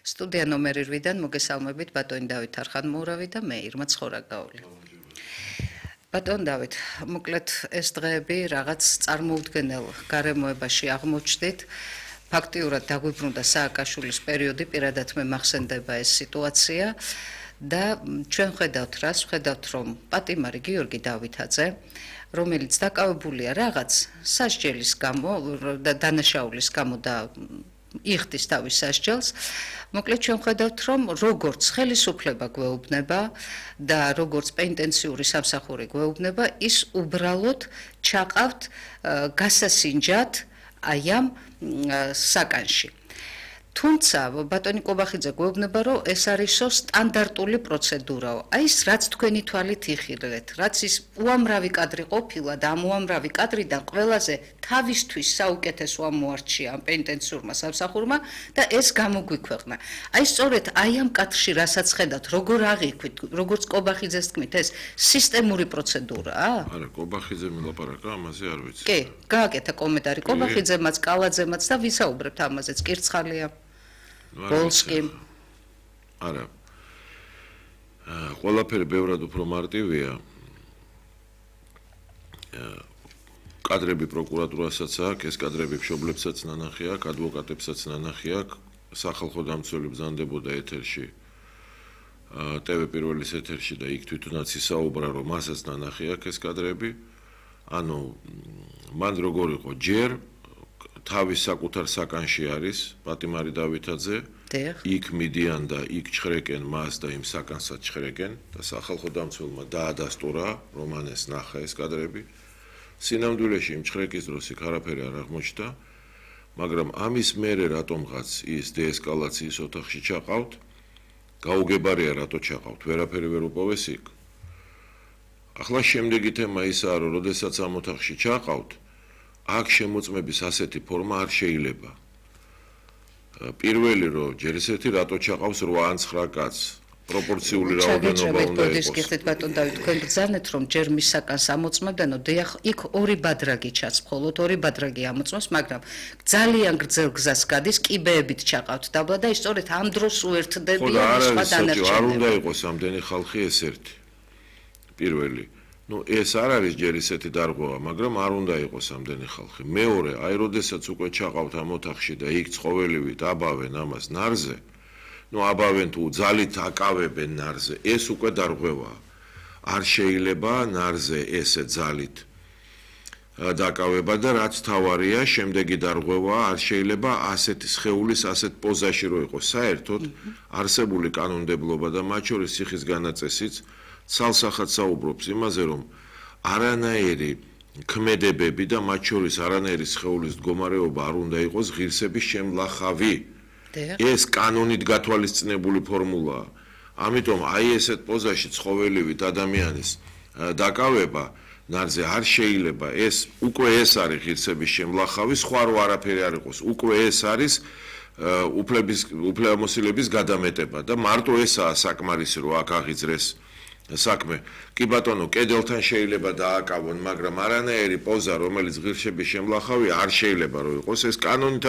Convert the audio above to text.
სტუდია ნომერი 8-დან მოგესალმებით ბატონი დავით არხანმოურავი და მე ირმა ცხორაგაული. ბატონ დავით, მოკლედ ეს დღეები რაღაც წარმოუდგენელ გარემოებაში აღმოჩნდით. ფაქტიურად დაგვიბრუნდა სააკაშვილის პერიოდი, პირადად მე მახსენდება ეს სიტუაცია და ჩვენ ხედავთ, რომ პატიმარი გიორგი დავითაძე, რომელიც დაკავებულია რაღაც სასჯელის გამო და დანაშაულის გამო და იხდის თავის სასჯელს, მოკლედ ჩვენ ხედავთ, რომ როგორც ხელისუფლება გვეუბნება და როგორც პენტენციური სამსახური გვეუბნება, ის უბრალოდ ჩაყავთ გასასინჯად აი ამ საკანში. თუმცა ბატონი კობახიძე გვეუბნება, რომ ეს არისო სტანდარტული პროცედურაო. აი ეს რაც თქვენი თვალით იხილეთ, რაც ის უამრავი კადრი ყოფილა და ამ უამრავი კადრიდან ყველაზე თავისთვის საუკეთესო ამოარჩია ამ პენტენციურმა სამსახურმა და ეს გამოგვიქვეყნა. აი სწორედ აი ამ კადრში რასაც ხედავთ, როგორ აღიქვით, როგორც კობახიძეს თქვით, ეს სისტემური პროცედურაა? არა, კობახიძე მილაპარაკა, ამაზე არ ვიცი. კი, გააკეთა კომენტარი კობახიძემაც, კალაძემაც და ვისაუბრებთ ამაზეც, კირცხალია. Volskim. არა. ყველაფერი ბევრად უფრო მარტივია. კადრები პროკურატურასაც აქვს, ეს კადრები მშობლებსაც ნანახი აქვს, ადვოკატებსაც ნანახი აქვს, სახალხო დამცველი ბრძანდებოდა ეთერში. TV პირველის ეთერში და იქ თვითონაც ისაუბრა, რომ მასაც ნანახი აქვს ეს კადრები. ანუ მან როგორ იყო ჯერ თავის საკუთარ საკანში არის პატიმარი დავითაძე, იქ მიდიან და იქ ჩხრეკენ მას და იმ საკანსაც ჩხრეკენ და სახალხო დამცველმა დაადასტურა, რომ ანეს ნახა ეს კადრები. სინამდვილეში იმ ჩხრეკის დროს იქ არაფერი არ აღმოჩნდა, მაგრამ ამის მერე რატომღაც ის დეესკალაციის ოთახში ჩაყავთ, გაუგებარია რატო ჩაყავთ, ვერაფერი ვერ უპოვეს იქ. ახლა შემდეგი თემა ისაა, რომ როდესაც ამ ოთახში ჩაყავთ, აქ შემოწმების ასეთი ფორმა არ შეიძლება. პირველი რომ ჯერ ესეთი რატო ჩაყავს 8 ან 9 კაცს, პროპორციული რაოდენობა უნდა იყოს. გიხდით ბატონ დავით, თქვენ ბრძანეთ რომ ჯერ მის საკანს ამოწმებდანო, დიახ, იქ 2 ბადრაგი ჩაც, მხოლოდ 2 ბადრაგი ამოწმოს, მაგრამ ძალიან გრძელ გზას გადის, კიბეებით ჩაყავთ დაბლა და ის სწორედ ამ დროს უერთდებიან სხვა დანარჩენები. არ უნდა იყოს ამდენი ხალხი ეს ერთი. პირველი ეს არ არის ჯერ ისეთი დარღვევა, მაგრამ არ უნდა იყოს ამდენი ხალხი. მეორე, აი როდესაც უკვე ჩაყავთ ამ ოთახში და იქ ცხოველივით აბავენ ამას ნარზე, აბავენ თუ ძალით აკავებენ ნარზე, ეს უკვე დარღვევაა. არ შეიძლება ნარზე ესე ძალით დაკავება და რაც თავარია, შემდეგი დარღვევაა, არ შეიძლება ასეთი სხეულის ასეთ პოზაში რო იყოს. საერთოდ არსებული კანონმდებლობა და მათ შორის ციხის განაწესიც ცალსახად საუბრობს იმაზე, რომ არანაირი ქმედებები და მათ შორის არანაირი სხეულის მდგომარეობა არ უნდა იყოს ღირსების შემლახავი. ეს კანონით გათვალისწინებული ფორმულაა. ამიტომ აი ესეთ პოზაში ცხოველივით ადამიანის დაკავება ნარზე არ შეიძლება. ეს უკვე ეს არის ღირსების შემლახავი, სხვა რო არაფერი არ იყოს. უკვე ეს არის უფლებამოსილების გადამეტება და მარტო ესაა საკმარისი, რომ აქ აღიძრეს საქმე. კი ბატონო, კედელთან შეიძლება დააკავონ, მაგრამ არანაირი პოზა, რომელიც ღირსების შემლახავია, არ შეიძლება რომ იყოს. ეს კანონით